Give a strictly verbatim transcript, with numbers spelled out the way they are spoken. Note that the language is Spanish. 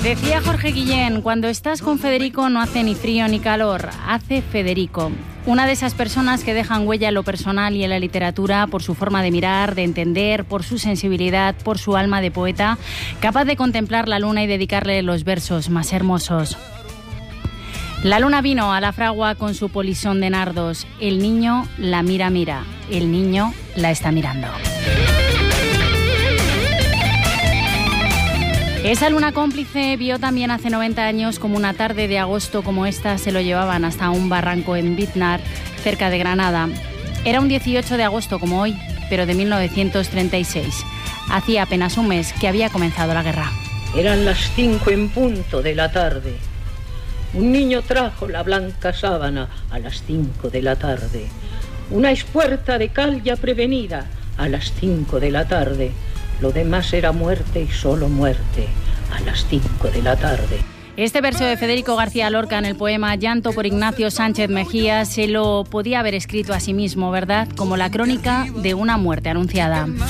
Decía Jorge Guillén, cuando estás con Federico no hace ni frío ni calor, hace Federico. Una de esas personas que dejan huella en lo personal y en la literatura por su forma de mirar, de entender, por su sensibilidad, por su alma de poeta, capaz de contemplar la luna y dedicarle los versos más hermosos. La luna vino a la fragua con su polisón de nardos. El niño la mira, mira. El niño la está mirando. Esa luna cómplice vio también hace noventa años como una tarde de agosto como esta se lo llevaban hasta un barranco en Biznar, cerca de Granada. Era un dieciocho de agosto como hoy, pero de mil novecientos treinta y seis. Hacía apenas un mes que había comenzado la guerra. Eran las cinco en punto de la tarde. Un niño trajo la blanca sábana a las cinco de la tarde. Una espuerta de cal ya prevenida a las cinco de la tarde. Lo demás era muerte y solo muerte a las cinco de la tarde. Este verso de Federico García Lorca en el poema Llanto por Ignacio Sánchez Mejía se lo podía haber escrito a sí mismo, ¿verdad? Como la crónica de una muerte anunciada.